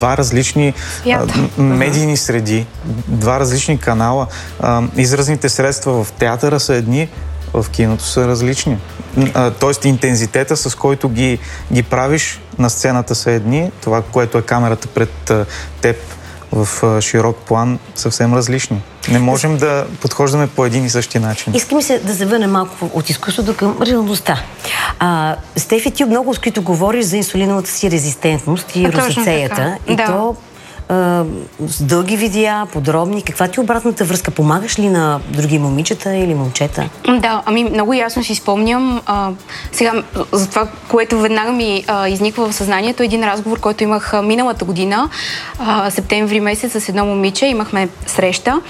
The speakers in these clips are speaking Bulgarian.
Два различни медийни среди, два различни канала. Изразните средства в театъра са едни, в киното са различни. Тоест интензитета, с който ги правиш на сцената са едни, това, което е камерата пред теб в широк план, съвсем различни. Не можем да подхождаме по един и същи начин. Искам се да завърна малко от изкуството към реалността. Стефи, ти много открито говориш за инсулиновата си резистентност и розацеята. И то с дълги видеа, подробни. Каква ти е обратната връзка? Помагаш ли на други момичета или момчета? Да, много ясно си спомням. Сега, за това, което веднага ми изниква в съзнанието, един разговор, който имах миналата година, септември месец, с едно момиче. Имахме среща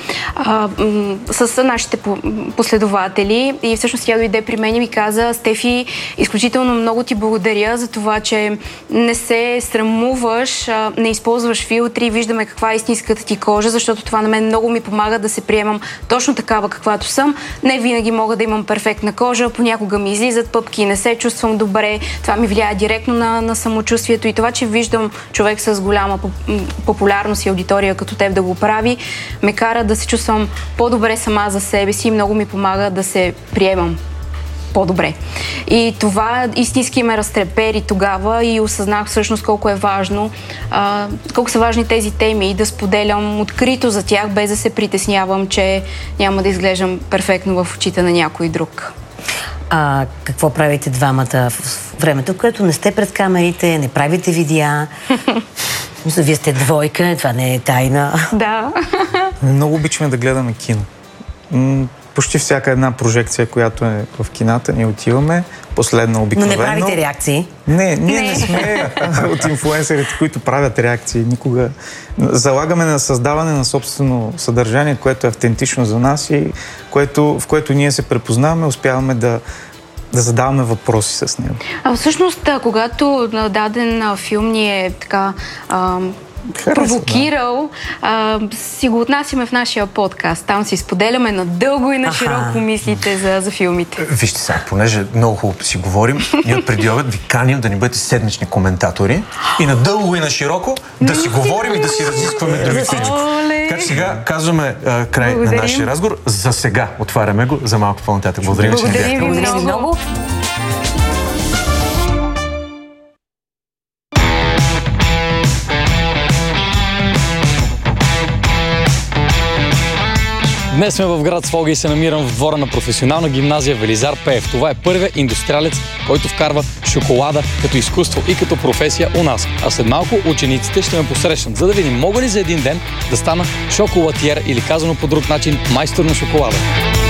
с нашите последователи и всъщност тя дойде при мен и ми каза: Стефи, изключително много ти благодаря за това, че не се срамуваш, не използваш филтри, виждаме каква е истинската ти кожа, защото това на мен много ми помага да се приемам точно такава, каквато съм. Не винаги мога да имам перфектна кожа, понякога ми излизат пъпки, не се чувствам добре, това ми влияе директно на самочувствието и това, че виждам човек с голяма популярност и аудитория като теб да го прави, ме кара да се чувствам по-добре сама за себе си и много ми помага да се приемам по-добре. И това истински ме разтрепери тогава и осъзнах всъщност колко е важно, колко са важни тези теми и да споделям открито за тях, без да се притеснявам, че няма да изглеждам перфектно в очите на някой друг. Какво правите двамата в времето, в което не сте пред камерите, не правите видеа? Мисля, вие сте двойка, това не е тайна. Да. Много обичаме да гледаме кино. Почти всяка една прожекция, която е в кината, ние отиваме, последно обикновено. Но не правите реакции? Не, ние не сме от инфлуенсърите, които правят реакции. Никога. Залагаме на създаване на собствено съдържание, което е автентично за нас и в което ние се препознаваме, успяваме да задаваме въпроси с него. Всъщност, когато даден филм ни е така провокирал, си го отнасяме в нашия подкаст. Там си споделяме надълго и на широко мислите за филмите. Вижте сега, понеже много хубаво си говорим, ние от преди обед ви каним да ни бъдете седмични коментатори и надълго и на широко да си говорим и да си разискваме други филми. Така че сега казваме край на нашия разговор. За сега отваряме го, за малко по-нататък. Благодарим, че ни бяхте. Благодарим ви много. Днес сме в град Своге и се намирам в двора на професионална гимназия Велизар Пеев. Това е първият индустриалец, който вкарва шоколада като изкуство и като професия у нас. А след малко учениците ще ме посрещнат, за да видим мога ли за един ден да стана шоколатиер или казано по друг начин майстор на шоколада.